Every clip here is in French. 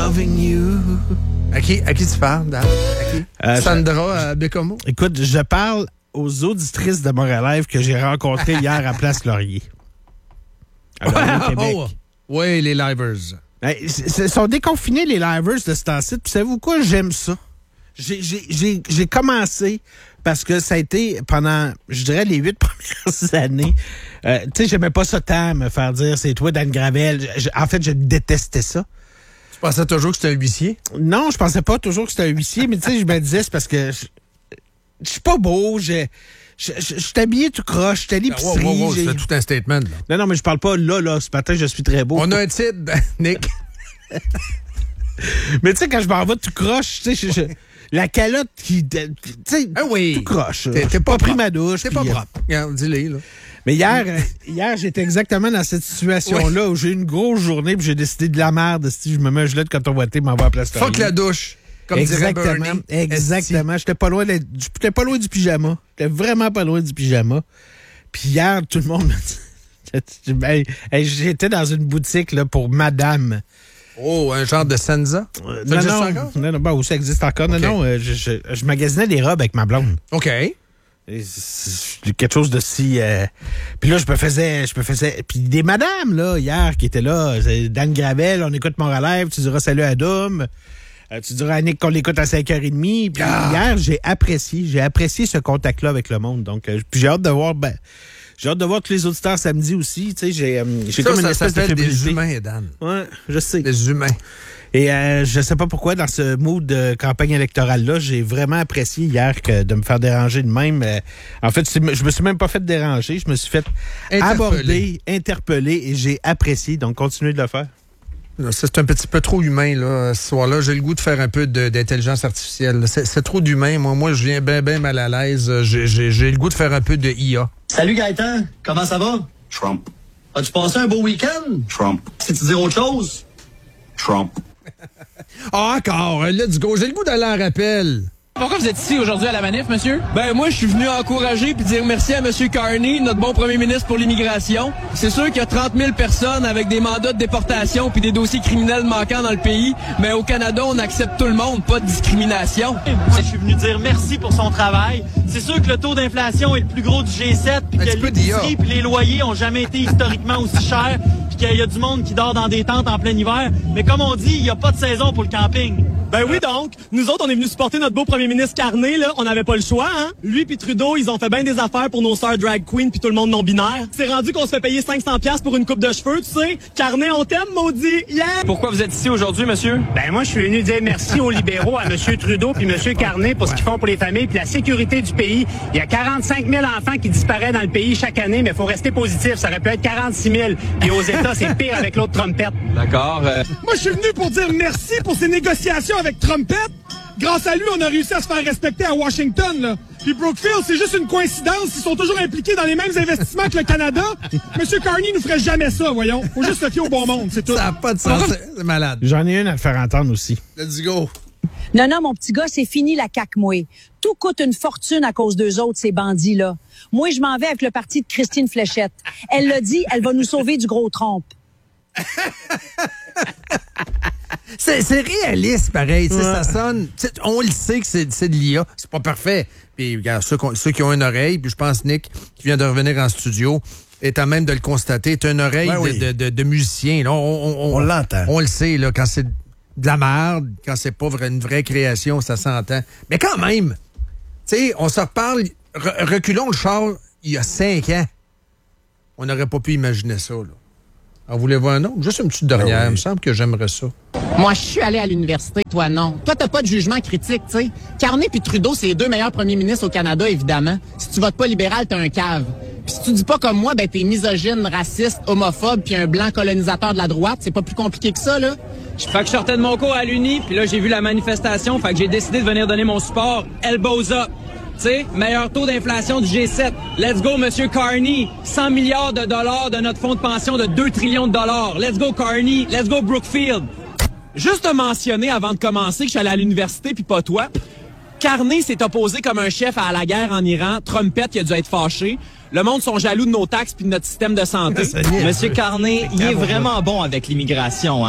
loving you. À qui tu parles, Dan? À qui? Sandra Bécomo? Écoute, je parle aux auditrices de Montréal Live que j'ai rencontrées hier à Place Laurier. À Laurier, Québec. Oui, les livers. Ils sont déconfinés, les livers de ce temps-ci. Puis savez-vous quoi? J'aime ça. J'ai commencé parce que ça a été pendant, je dirais, les 8 premières années. Tu sais, j'aimais pas ça tant, me faire dire c'est toi, Dan Gravel. En fait, je détestais ça. Tu pensais toujours que c'était un huissier? Non, je pensais pas toujours que c'était un huissier, mais tu sais, je me disais, c'est parce que je suis pas beau, je suis habillé tout croche, je suis à l'épicerie. C'est tout un statement. Là. Non, mais je parle pas là, ce matin, je suis très beau. On a un titre, Nick. Mais tu sais, quand je m'en vais tout croche, tu sais, la calotte qui, tu sais, tout croche. T'es pas pris ma douche. T'es pas propre. Regarde, dis-le, là. Mais hier, j'étais exactement dans cette situation-là où j'ai eu une grosse journée puis j'ai décidé de la merde. Si je me mets un gilet de coton ouaté, m'en vais à Place Laurier. Fuck la douche. Comme exactement. Exactement. J'étais pas loin du pyjama. J'étais vraiment pas loin du pyjama. Puis hier, tout le monde me dit... j'étais dans une boutique là, pour madame. Oh, un genre de Senza? Non, ça existe encore. Okay. Non, je magasinais des robes avec ma blonde. OK. Quelque chose de si... Puis là, je me faisais... Puis des madames, là, hier, qui étaient là. Dan Gravel, on écoute Montréal Live, tu diras salut à Dom. Tu diras à Nick qu'on l'écoute à 5h30. Puis hier, j'ai apprécié ce contact-là avec le monde. Donc, puis j'ai hâte de voir... J'ai hâte de voir tous les auditeurs samedi aussi. Tu sais, j'ai comme une espèce de fébrilité. Des humains, Dan. Ouais, je sais. Des humains. Et je sais pas pourquoi, dans ce mood de campagne électorale-là, j'ai vraiment apprécié hier que de me faire déranger de même. En fait, je me suis même pas fait déranger. Je me suis fait aborder, interpeller et j'ai apprécié. Donc, continuez de le faire. C'est un petit peu trop humain, là, ce soir-là. J'ai le goût de faire un peu d'intelligence artificielle. C'est trop d'humain. Moi, je viens bien mal à l'aise. J'ai le goût de faire un peu de IA. Salut Gaëtan, comment ça va? Trump. As-tu passé un beau week-end? Trump. C'est-tu dire autre chose? Trump. Encore, let's go. J'ai le goût d'aller en rappel. Pourquoi vous êtes ici aujourd'hui à la manif, monsieur? Ben moi, je suis venu encourager puis dire merci à monsieur Carney, notre bon premier ministre pour l'immigration. C'est sûr qu'il y a 30 000 personnes avec des mandats de déportation puis des dossiers criminels manquants dans le pays, mais au Canada, on accepte tout le monde, pas de discrimination. Je suis venu dire merci pour son travail. C'est sûr que le taux d'inflation est le plus gros du G7 puis que l'épicerie puis les loyers ont jamais été historiquement aussi chers puis qu'il y a du monde qui dort dans des tentes en plein hiver. Mais comme on dit, il n'y a pas de saison pour le camping. Ben oui, donc, nous autres, on est venus supporter notre beau premier ministre Carney, là. On n'avait pas le choix, hein. Lui puis Trudeau, ils ont fait bien des affaires pour nos sœurs drag queen puis tout le monde non-binaire. C'est rendu qu'on se fait payer 500$ pour une coupe de cheveux, tu sais. Carney, on t'aime, maudit. Yeah! Pourquoi vous êtes ici aujourd'hui, monsieur? Ben moi, je suis venu dire merci aux libéraux, à monsieur Trudeau puis monsieur Carney pour ce qu'ils font pour les familles puis la sécurité du pays. Il y a 45 000 enfants qui disparaissent dans le pays chaque année, mais il faut rester positif. Ça aurait pu être 46 000. Et aux États, c'est pire avec l'autre trompette. D'accord. Moi, je suis venu pour dire merci pour ces négociations avec Trompette. Grâce à lui, on a réussi à se faire respecter à Washington, là. Puis Brookfield, c'est juste une coïncidence. Ils sont toujours impliqués dans les mêmes investissements que le Canada. Monsieur Carney nous ferait jamais ça, voyons. Faut juste se fier au bon monde, c'est tout. Ça n'a pas de sens, c'est malade. J'en ai une à te faire entendre aussi. Let's go. Non, mon petit gars, c'est fini la CAQ, moi. Tout coûte une fortune à cause d'eux autres, ces bandits-là. Moi, je m'en vais avec le parti de Christine Fléchette. Elle l'a dit, elle va nous sauver du gros trompe. C'est réaliste, pareil. Ouais. Ça sonne... On le sait que c'est de l'IA. C'est pas parfait. Puis, regarde, ceux qui ont une oreille, puis je pense, Nick, qui vient de revenir en studio, est à même de le constater, est une oreille de musicien. Là, on l'entend. On le sait, là, quand c'est de la merde, quand c'est pas une vraie création, ça s'entend. Mais quand même, tu sais, on se reparle, reculons le char il y a 5 ans. On n'aurait pas pu imaginer ça, là. Alors, voulez-vous un autre? Juste une petite dernière. Il me semble que j'aimerais ça. Moi, je suis allé à l'université. Toi, non. Toi, t'as pas de jugement critique, tu sais. Carney puis Trudeau, c'est les 2 meilleurs premiers ministres au Canada, évidemment. Si tu votes pas libéral, t'es un cave. Puis si tu dis pas comme moi, ben t'es misogyne, raciste, homophobe puis un blanc colonisateur de la droite. C'est pas plus compliqué que ça, là. Fait que je sortais de mon cours à l'Uni, puis là, j'ai vu la manifestation. Fait que j'ai décidé de venir donner mon support. Elbows up. Tu sais, meilleur taux d'inflation du G7. Let's go, Monsieur Carney. 100 milliards de dollars de notre fonds de pension de 2 trillions de dollars. Let's go, Carney. Let's go, Brookfield. Juste te mentionner avant de commencer que je suis allé à l'université puis pas toi. Carney s'est opposé comme un chef à la guerre en Iran. Trumpette, il a dû être fâché. Le monde sont jaloux de nos taxes puis de notre système de santé. Monsieur Carney, il est vraiment bon avec l'immigration, hein.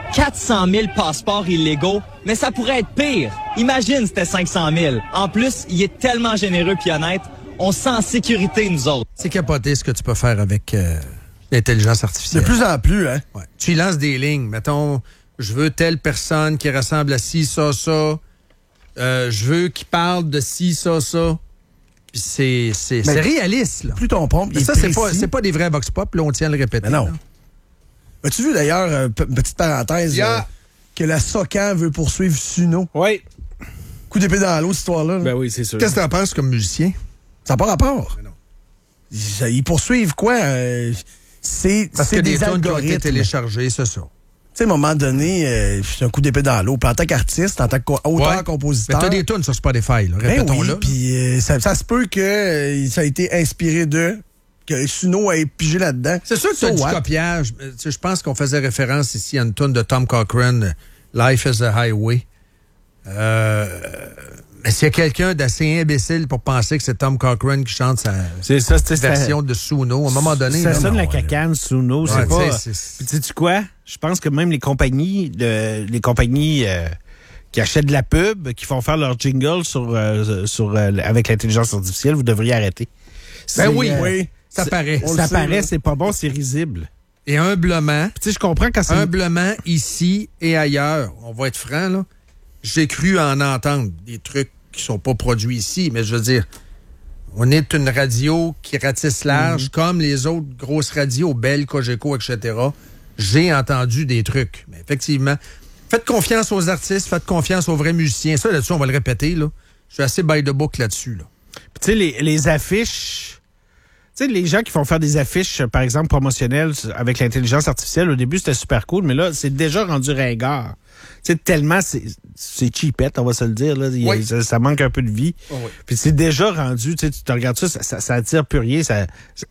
400 000 passeports illégaux, mais ça pourrait être pire. Imagine, c'était 500 000. En plus, il est tellement généreux puis honnête, on se sent en sécurité, nous autres. C'est capoté ce que tu peux faire avec l'intelligence artificielle. De plus en plus, hein? Ouais. Tu y lances des lignes. Mettons, je veux telle personne qui ressemble à ci, ça, ça. Je veux qu'il parle de ci, ça, ça. Puis c'est réaliste, là. Plus ton pompe, ça, c'est pas des vrais vox pop, là, on tient à le répéter. Mais non. As-tu vu, d'ailleurs, une petite parenthèse, que la SOCAN veut poursuivre Suno? Oui. Coup d'épée dans l'eau, cette histoire-là. Là. Ben oui, c'est sûr. Qu'est-ce que t'en penses comme musicien? Ça n'a pas rapport. Mais non. Ils poursuivent quoi? C'est des algorithmes. Qui ont été téléchargés, c'est ça. Tu sais, à un moment donné, c'est un coup d'épée dans l'eau. Puis en tant qu'artiste, en tant qu'auteur-compositeur... Mais t'as des tunes sur Spotify, là, répétons-le. Ben oui, puis ça se peut que ça a été inspiré que Suno ait pigé là-dedans. C'est sûr que c'est du copiage. Je pense qu'on faisait référence ici à une tune de Tom Cochrane, Life is a Highway. Mais s'il y a quelqu'un d'assez imbécile pour penser que c'est Tom Cochrane qui chante sa version de Suno, à un moment donné... Ça sonne la cacane, Suno, c'est pas... Puis sais-tu quoi? Je pense que même les compagnies qui achètent de la pub, qui font faire leur jingle avec l'intelligence artificielle, vous devriez arrêter. Ben oui. Ça paraît. Ça paraît, c'est pas bon, c'est risible. Et humblement... Tu sais, je comprends quand c'est... Humblement, ici et ailleurs, on va être franc, là, j'ai cru en entendre des trucs qui sont pas produits ici, mais je veux dire, on est une radio qui ratisse large, comme les autres grosses radios, Bell, Cogeco, etc. J'ai entendu des trucs. Mais effectivement, faites confiance aux artistes, faites confiance aux vrais musiciens. Ça, là-dessus, on va le répéter, là. Je suis assez by the book là-dessus, là. Tu sais, les affiches... Tu sais, les gens qui font faire des affiches, par exemple, promotionnelles avec l'intelligence artificielle, au début, c'était super cool, mais là, c'est déjà rendu ringard. Tu sais, tellement c'est cheapette, on va se le dire. Là. Ça manque un peu de vie. Oh, oui. Puis c'est déjà rendu, tu te regardes ça attire plus rien. Ça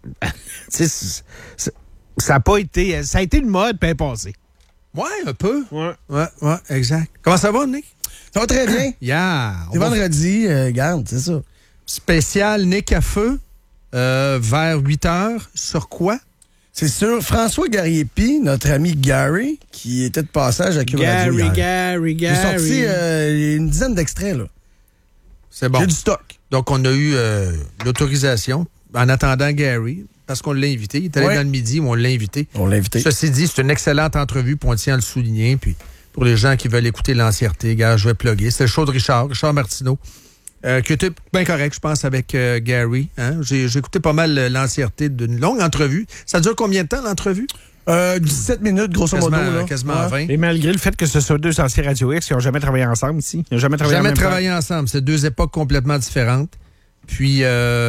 a pas été... Ça a été une mode, puis elle est passée. Ouais, un peu. Ouais, exact. Comment ça va, Nick? Ça va très bien. C'est vendredi, garde, c'est ça. Spécial Nick à feu, vers 8h. Sur quoi? C'est sur François Gariepi, notre ami Gary, qui était de passage à Cube Radio. Gary. J'ai sorti une dizaine d'extraits, là. C'est bon. J'ai du stock. Donc, on a eu l'autorisation en attendant Gary, parce qu'on l'a invité. Il est allé dans le midi, mais on l'a invité. Ceci dit, c'est une excellente entrevue, puis on tient à le souligner. Puis, pour les gens qui veulent écouter l'entièreté, gars, je vais plugger. C'est le show de Richard Martineau. Qui était bien correct, je pense, avec Gary. Hein? J'ai écouté pas mal l'entièreté d'une longue entrevue. Ça dure combien de temps, l'entrevue? 17 minutes, grosso modo. Quasiment 20. Et malgré le fait que ce soit deux anciens Radio X qui n'ont jamais travaillé ensemble ici. Ils n'ont jamais travaillé ensemble. C'est deux époques complètement différentes. Puis,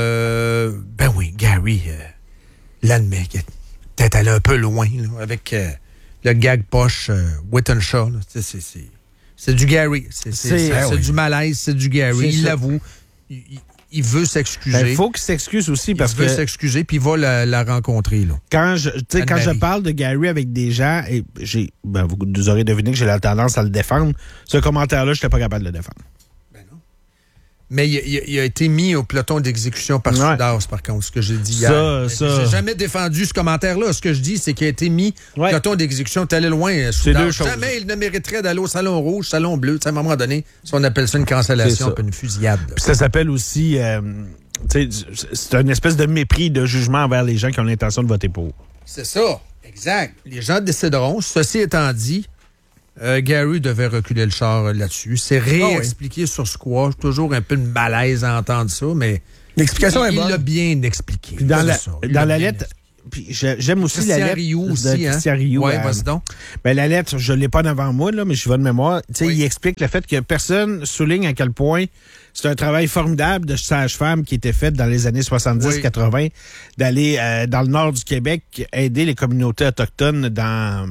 ben oui, Gary l'admet. Peut-être allé un peu loin là, avec le gag poche Wittenshaw. C'est du Gary. C'est du malaise, c'est du Gary. Il l'avoue. Il veut s'excuser. Il faut qu'il s'excuse aussi parce que... Il veut s'excuser, puis il va la rencontrer. Là. Quand je parle de Gary avec des gens, et vous aurez deviné que j'ai la tendance à le défendre, ce commentaire-là, je n'étais pas capable de le défendre. Ben non. Mais il a été mis au peloton d'exécution par Soudas, par contre, ce que j'ai dit hier. J'ai jamais défendu ce commentaire-là. Ce que je dis, c'est qu'il a été mis au peloton d'exécution. T'es allé loin, Soudas. C'est deux choses. Jamais il ne mériterait d'aller au Salon Rouge, Salon Bleu. À un moment donné, si on appelle ça une cancellation, puis une fusillade. Puis ça s'appelle aussi... c'est une espèce de mépris, de jugement envers les gens qui ont l'intention de voter pour. C'est ça, exact. Les gens décideront. Ceci étant dit, Gary devait reculer le char là-dessus. C'est réexpliqué sur Squash. Toujours un peu de malaise à entendre ça, mais l'explication est bonne. Il l'a bien expliqué. Puis dans la lettre... Puis j'aime aussi Christian la lettre Rioux de aussi, Christian Rioux. Oui, vas-y donc. Ben, la lettre, je ne l'ai pas devant moi, là, mais je vais de mémoire. Il explique le fait que personne souligne à quel point c'est un travail formidable de sage-femme qui était fait dans les années 70-80, d'aller dans le nord du Québec aider les communautés autochtones dans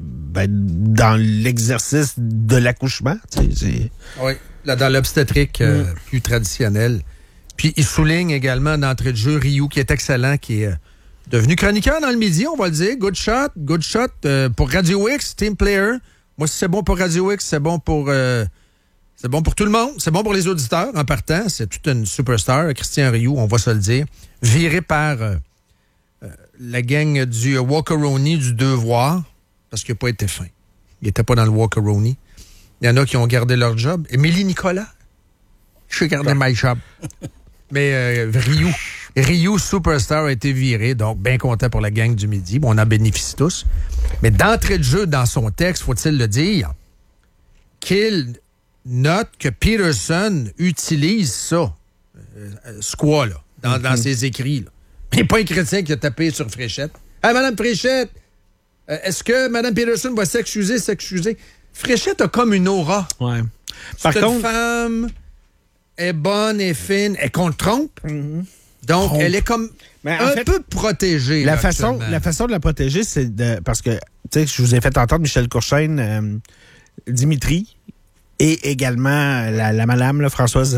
l'exercice de l'accouchement. Oui, là, dans l'obstétrique plus traditionnelle. Puis il souligne également d'entrée de jeu Rioux, qui est excellent, qui est... devenu chroniqueur dans le midi, on va le dire. Good shot pour Radio X, team player. Moi, si c'est bon pour Radio X, c'est bon pour tout le monde. C'est bon pour les auditeurs en partant. C'est toute une superstar, Christian Rioux, on va se le dire. Viré par la gang du Walkeroni du Devoir, parce qu'il n'a pas été fin. Il n'était pas dans le Walker-Rooney. Il y en a qui ont gardé leur job. Émilie Nicolas, je suis gardé my job. Mais Ryu Superstar a été viré, donc bien content pour la gang du Midi. Bon, on en bénéficie tous. Mais d'entrée de jeu dans son texte, faut-il le dire, qu'il note que Peterson utilise ça, Squaw, là, dans ses écrits. Là. Il n'est pas un chrétien qui a tapé sur Fréchette. « Hey, Mme Fréchette, est-ce que Mme Peterson va s'excuser? Fréchette a comme une aura. Ouais. C'est une femme, elle est bonne, elle est fine, elle qu'on le trompe. Donc, elle est comme peu protégée. La façon de la protéger, c'est parce que, tu sais, je vous ai fait entendre Michel Courchaine, Dimitri, et également la madame, là, Françoise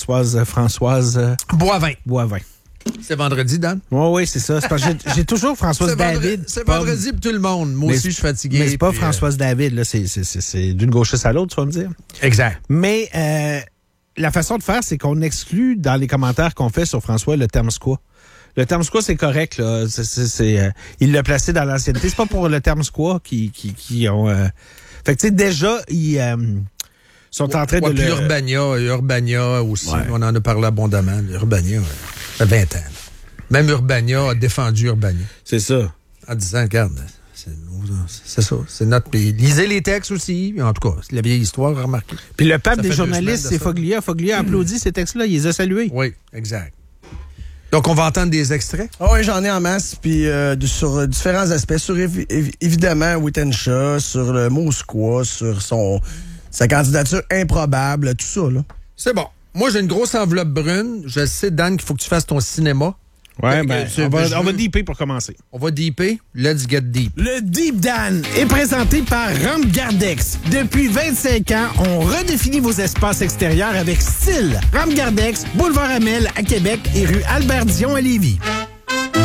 Boivin. C'est vendredi, Dan? Oui, c'est ça. C'est parce que j'ai toujours Françoise David. C'est vendredi pour tout le monde. Moi aussi, je suis fatigué. Mais c'est pas Françoise David, là. C'est d'une gauchiste à l'autre, tu vas me dire. Exact. Mais la façon de faire, c'est qu'on exclut dans les commentaires qu'on fait sur François le terme squaw. Le terme squaw, c'est correct, là. Il l'a placé dans l'ancienneté. C'est pas pour le terme squaw qui ont... Fait que, tu sais, déjà, ils sont en train de... Puis Urbania aussi, on en a parlé abondamment. Urbania, ça fait 20 ans. Même Urbania a défendu Urbania. C'est ça. En disant, regarde, c'est ça. C'est notre pays. Lisez les textes aussi. En tout cas, c'est la vieille histoire, remarquez. Puis le pape des journalistes, c'est Foglia. Foglia a applaudi ces textes-là. Il les a salués. Oui, exact. Donc, on va entendre des extraits? Oui, j'en ai en masse, puis sur différents aspects. Sur, évidemment, Wittenshaw, sur le mot squaw, sur sa candidature improbable, tout ça, là. C'est bon. Moi, j'ai une grosse enveloppe brune. Je sais, Dan, qu'il faut que tu fasses ton cinéma. Ouais, on va deeper pour commencer. On va deeper. Let's get deep. Le Deep Dan est présenté par Ramgardex. Depuis 25 ans, on redéfinit vos espaces extérieurs avec style. Ramgardex, boulevard Amel à Québec et rue Albert-Dion à Lévis.